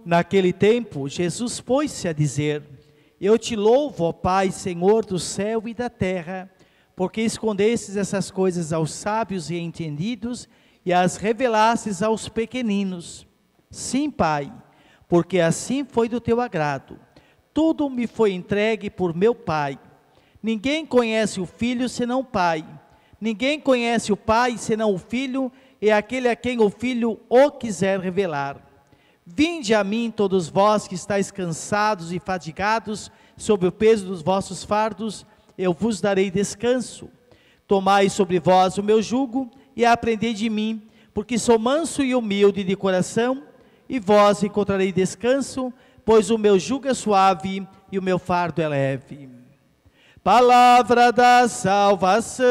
Naquele tempo, Jesus pôs-se a dizer: Eu te louvo, ó Pai, Senhor do céu e da terra, porque escondestes essas coisas aos sábios e entendidos e as revelastes aos pequeninos. Sim, Pai, porque assim foi do teu agrado. Tudo me foi entregue por meu Pai. Ninguém conhece o Filho senão o Pai. Ninguém conhece o Pai senão o Filho, e aquele a quem o Filho o quiser revelar. Vinde a mim, todos vós que estáis cansados e fatigados, sob o peso dos vossos fardos, eu vos darei descanso. Tomai sobre vós o meu jugo e aprendei de mim, porque sou manso e humilde de coração, e vós encontrarei descanso, pois o meu jugo é suave e o meu fardo é leve. Palavra da salvação.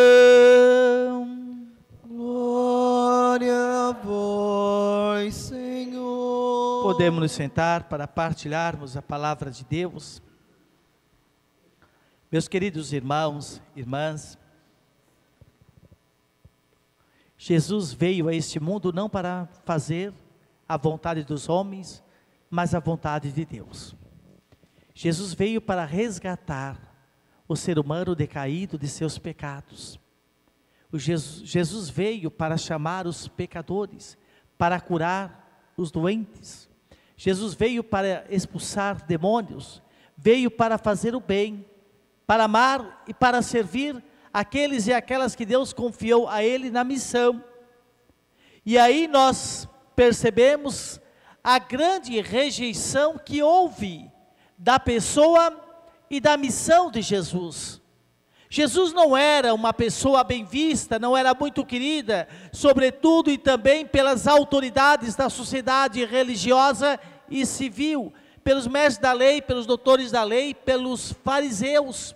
Glória a vós, Senhor. Podemos nos sentar para partilharmos a palavra de Deus. Meus queridos irmãos, irmãs, Jesus veio a este mundo não para fazer a vontade dos homens, mas a vontade de Deus. Jesus veio para resgatar o ser humano decaído de seus pecados. Jesus veio para chamar os pecadores, para curar os doentes. Jesus veio para expulsar demônios, veio para fazer o bem, para amar e para servir aqueles e aquelas que Deus confiou a Ele na missão. E aí nós percebemos a grande rejeição que houve da pessoa e da missão de Jesus. Jesus não era uma pessoa bem vista, não era muito querida, sobretudo e também pelas autoridades da sociedade religiosa e civil, pelos mestres da lei, pelos doutores da lei, pelos fariseus,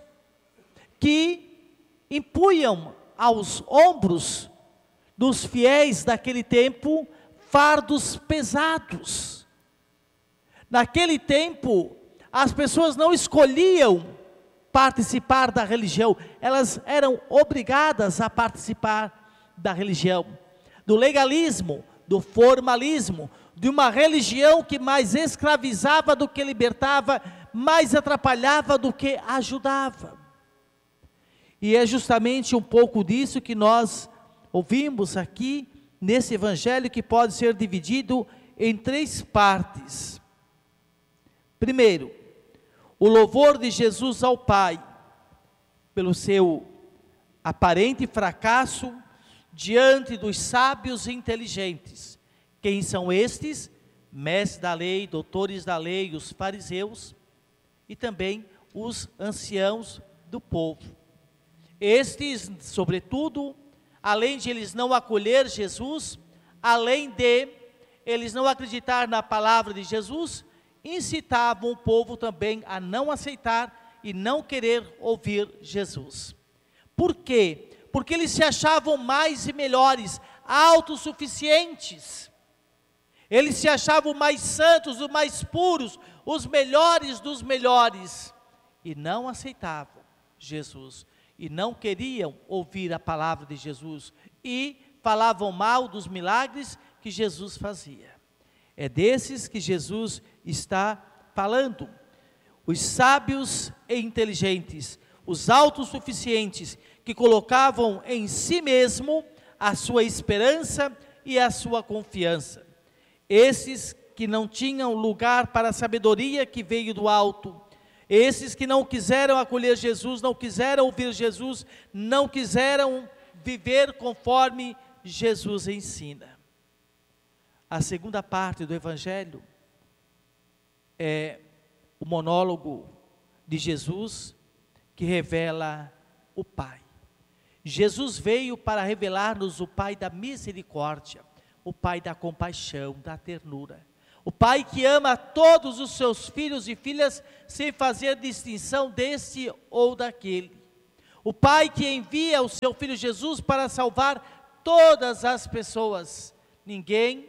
que impunham aos ombros dos fiéis daquele tempo fardos pesados. Naquele tempo, as pessoas não escolhiam participar da religião, elas eram obrigadas a participar da religião, do legalismo, do formalismo, de uma religião que mais escravizava do que libertava, mais atrapalhava do que ajudava. E é justamente um pouco disso que nós ouvimos aqui nesse evangelho, que pode ser dividido em 3 partes. Primeiro, o louvor de Jesus ao Pai, pelo seu aparente fracasso diante dos sábios e inteligentes. Quem são estes? Mestres da lei, doutores da lei, os fariseus e também os anciãos do povo. Estes, sobretudo, além de eles não acolher Jesus, além de eles não acreditar na palavra de Jesus, incitavam o povo também a não aceitar e não querer ouvir Jesus. Por quê? Porque eles se achavam mais e melhores, autossuficientes. Eles se achavam mais santos, os mais puros, os melhores dos melhores. E não aceitavam Jesus. E não queriam ouvir a palavra de Jesus. E falavam mal dos milagres que Jesus fazia. É desses que Jesus está falando. Os sábios e inteligentes, os autossuficientes, que colocavam em si mesmo a sua esperança e a sua confiança. Esses que não tinham lugar para a sabedoria que veio do alto. Esses que não quiseram acolher Jesus, não quiseram ouvir Jesus, não quiseram viver conforme Jesus ensina. A segunda parte do Evangelho é o monólogo de Jesus, que revela o Pai. Jesus veio para revelar-nos o Pai da misericórdia, o Pai da compaixão, da ternura. O Pai que ama todos os seus filhos e filhas, sem fazer distinção deste ou daquele. O Pai que envia o seu Filho Jesus para salvar todas as pessoas. Ninguém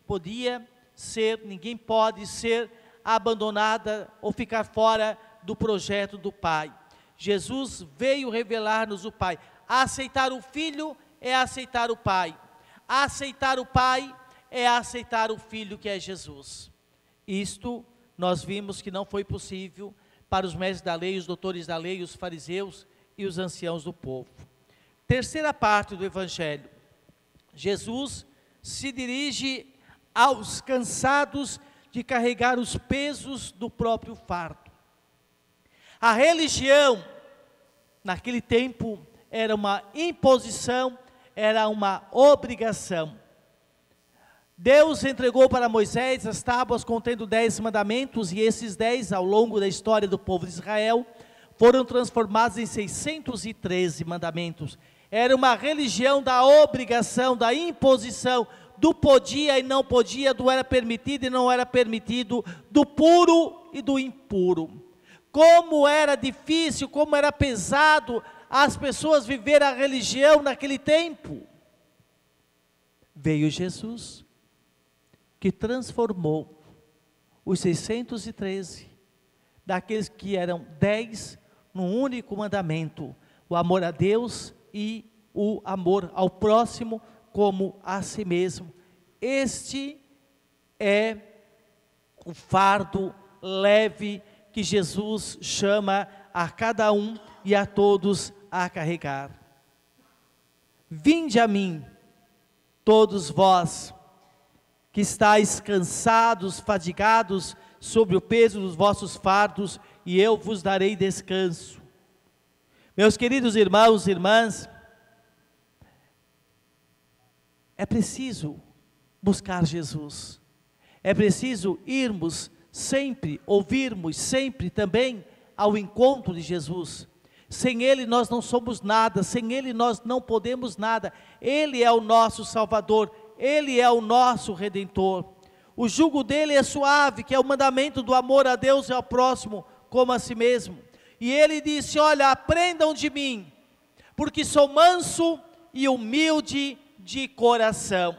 pode ser abandonada ou ficar fora do projeto do Pai. Jesus veio revelar-nos o Pai. Aceitar o Filho é aceitar o Pai. Aceitar o Pai é aceitar o Filho, que é Jesus. Isto nós vimos que não foi possível para os mestres da lei, os doutores da lei, os fariseus e os anciãos do povo. Terceira parte do Evangelho. Jesus se dirige aos cansados de carregar os pesos do próprio fardo. A religião, naquele tempo, era uma imposição, era uma obrigação. Deus entregou para Moisés as tábuas contendo 10 mandamentos, e esses 10, ao longo da história do povo de Israel, foram transformados em 613 mandamentos. Era uma religião da obrigação, da imposição, do podia e não podia, do era permitido e não era permitido, do puro e do impuro. Como era difícil, como era pesado as pessoas viver a religião naquele tempo. Veio Jesus, que transformou os 613, daqueles que eram 10, num único mandamento: o amor a Deus e o amor ao próximo como a si mesmo. Este é o fardo leve que Jesus chama a cada um e a todos a carregar. Vinde a mim, todos vós que estáis cansados, fadigados, sobre o peso dos vossos fardos, e eu vos darei descanso. Meus queridos irmãos e irmãs, é preciso buscar Jesus, é preciso irmos sempre, ouvirmos sempre também ao encontro de Jesus. Sem Ele nós não somos nada, sem Ele nós não podemos nada. Ele é o nosso Salvador, Ele é o nosso Redentor. O jugo dele é suave, que é o mandamento do amor a Deus e ao próximo como a si mesmo. E Ele disse: olha, aprendam de mim, porque sou manso e humilde de coração.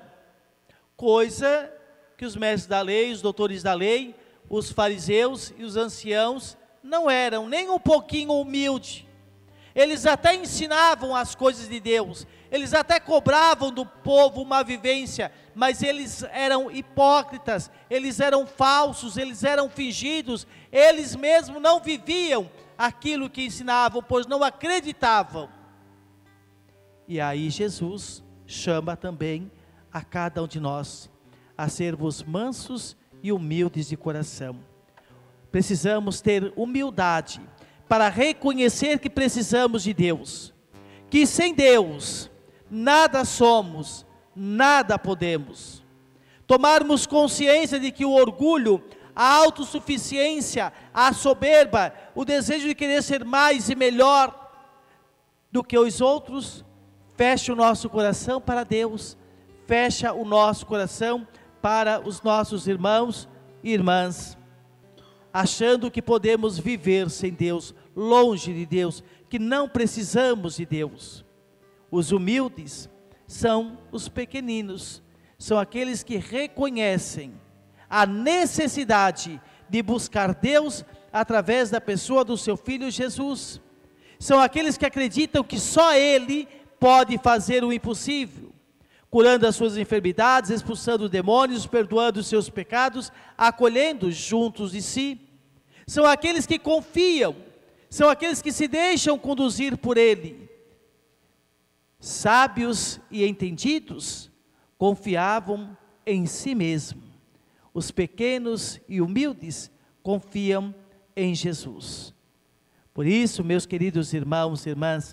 Coisa que os mestres da lei, os doutores da lei, os fariseus e os anciãos não eram nem um pouquinho humildes. Eles até ensinavam as coisas de Deus, eles até cobravam do povo uma vivência, mas eles eram hipócritas, eles eram falsos, eles eram fingidos, eles mesmos não viviam aquilo que ensinavam, pois não acreditavam. E aí Jesus chama também a cada um de nós a sermos mansos e humildes de coração. Precisamos ter humildade para reconhecer que precisamos de Deus, que sem Deus nada somos, nada podemos. Tomarmos consciência de que o orgulho, a autossuficiência, a soberba, o desejo de querer ser mais e melhor do que os outros, fecha o nosso coração para Deus, fecha o nosso coração para os nossos irmãos e irmãs, achando que podemos viver sem Deus, longe de Deus, que não precisamos de Deus. Os humildes são os pequeninos, são aqueles que reconhecem a necessidade de buscar Deus através da pessoa do seu Filho Jesus. São aqueles que acreditam que só Ele pode fazer o impossível, curando as suas enfermidades, expulsando demônios, perdoando os seus pecados, acolhendo juntos de si. São aqueles que confiam, são aqueles que se deixam conduzir por Ele. Sábios e entendidos confiavam em si mesmo. Os pequenos e humildes confiam em Jesus. Por isso, meus queridos irmãos e irmãs,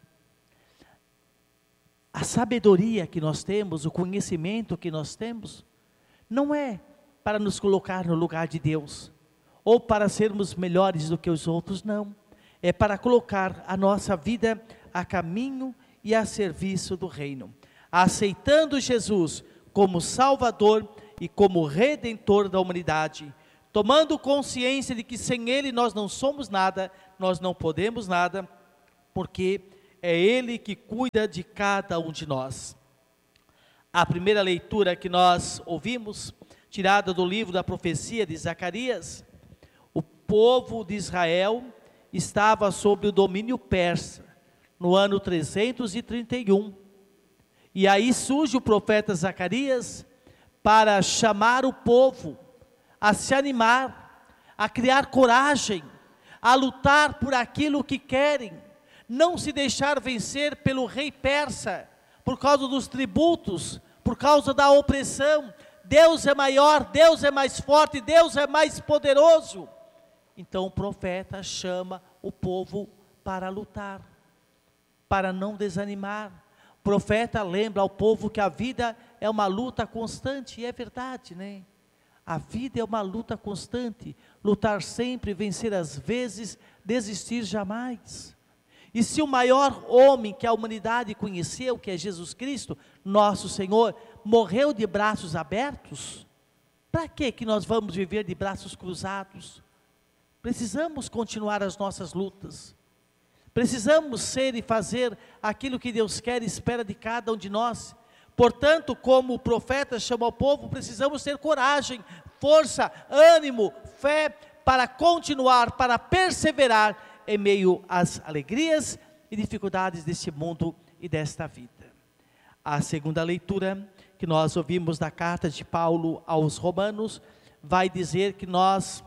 a sabedoria que nós temos, o conhecimento que nós temos, não é para nos colocar no lugar de Deus, ou para sermos melhores do que os outros, não. É para colocar a nossa vida a caminho e a serviço do reino, aceitando Jesus como Salvador e como Redentor da humanidade, tomando consciência de que sem Ele nós não somos nada, nós não podemos nada, porque é Ele que cuida de cada um de nós. A primeira leitura que nós ouvimos, tirada do livro da profecia de Zacarias, o povo de Israel estava sob o domínio persa, no ano 331, e aí surge o profeta Zacarias para chamar o povo a se animar, a criar coragem, a lutar por aquilo que querem, não se deixar vencer pelo rei persa, por causa dos tributos, por causa da opressão. Deus é maior, Deus é mais forte, Deus é mais poderoso. Então o profeta chama o povo para lutar, para não desanimar. O profeta lembra ao povo que a vida é uma luta constante, e é verdade, né? A vida é uma luta constante, lutar sempre, vencer às vezes, desistir jamais. E se o maior homem que a humanidade conheceu, que é Jesus Cristo, nosso Senhor, morreu de braços abertos, para que nós vamos viver de braços cruzados? Precisamos continuar as nossas lutas, precisamos ser e fazer aquilo que Deus quer e espera de cada um de nós. Portanto, como o profeta chama o povo, precisamos ter coragem, força, ânimo, fé, para continuar, para perseverar em meio às alegrias e dificuldades deste mundo e desta vida. A segunda leitura que nós ouvimos da carta de Paulo aos Romanos, vai dizer que nós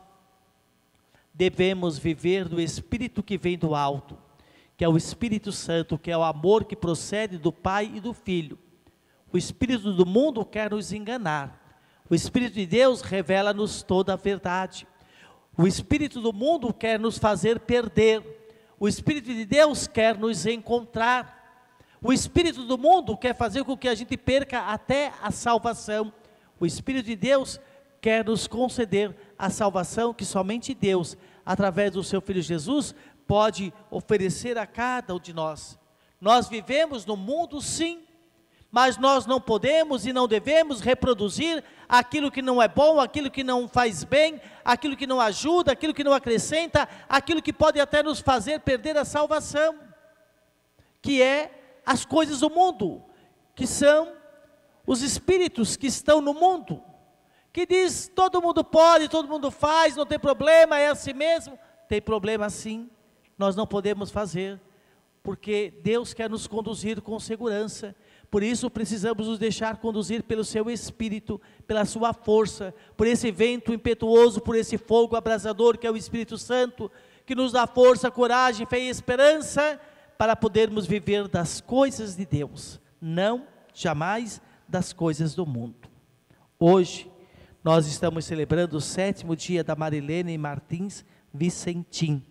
devemos viver do Espírito que vem do alto, que é o Espírito Santo, que é o amor que procede do Pai e do Filho. O espírito do mundo quer nos enganar, o Espírito de Deus revela-nos toda a verdade. O espírito do mundo quer nos fazer perder, o Espírito de Deus quer nos encontrar. O espírito do mundo quer fazer com que a gente perca até a salvação. O Espírito de Deus quer nos conceder a salvação que somente Deus, através do seu Filho Jesus, pode oferecer a cada um de nós. Nós vivemos no mundo, sim, mas nós não podemos e não devemos reproduzir aquilo que não é bom, aquilo que não faz bem, aquilo que não ajuda, aquilo que não acrescenta, aquilo que pode até nos fazer perder a salvação, que é as coisas do mundo, que são os espíritos que estão no mundo, que diz, todo mundo pode, todo mundo faz, não tem problema, é assim mesmo. Tem problema sim, nós não podemos fazer, porque Deus quer nos conduzir com segurança. Por isso precisamos nos deixar conduzir pelo seu Espírito, pela sua força, por esse vento impetuoso, por esse fogo abrasador que é o Espírito Santo, que nos dá força, coragem, fé e esperança, para podermos viver das coisas de Deus, não jamais das coisas do mundo. Hoje, nós estamos celebrando o 7º dia da Marilene Martins Vicentim,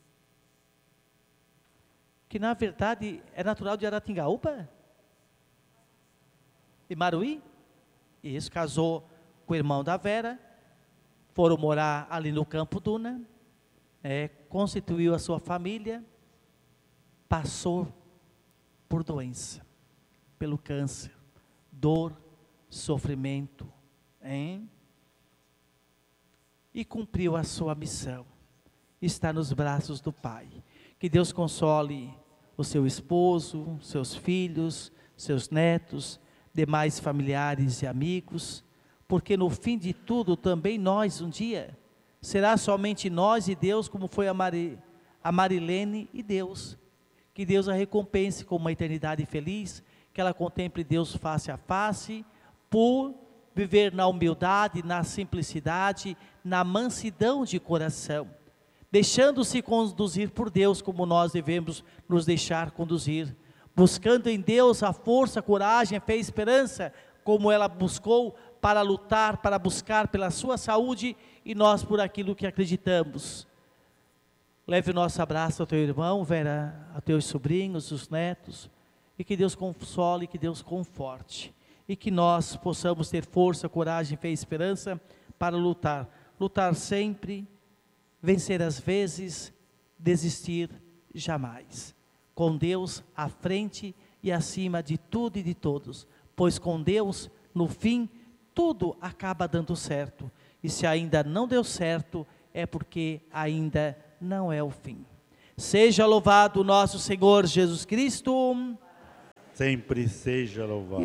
que na verdade é natural de Aratingaúpa, de Maruí. Isso, casou com o irmão da Vera, foram morar ali no Campo Duna, constituiu a sua família, passou por doença, pelo câncer, dor, sofrimento, e cumpriu a sua missão, está nos braços do Pai. Que Deus console o seu esposo, seus filhos, seus netos, demais familiares e amigos, porque no fim de tudo também nós um dia, será somente nós e Deus, como foi a Marilene e Deus. Que Deus a recompense com uma eternidade feliz, que ela contemple Deus face a face, por viver na humildade, na simplicidade, na mansidão de coração, deixando-se conduzir por Deus, como nós devemos nos deixar conduzir, buscando em Deus a força, a coragem, a fé e esperança, como ela buscou para lutar, para buscar pela sua saúde, e nós por aquilo que acreditamos. Leve o nosso abraço ao teu irmão, Vera, a teus sobrinhos, os netos, e que Deus console, que Deus conforte, e que nós possamos ter força, coragem, fé e esperança para lutar sempre, vencer às vezes, desistir jamais, com Deus à frente e acima de tudo e de todos, pois com Deus, no fim, tudo acaba dando certo, e se ainda não deu certo, é porque ainda não é o fim. Seja louvado o nosso Senhor Jesus Cristo. Sempre seja louvado.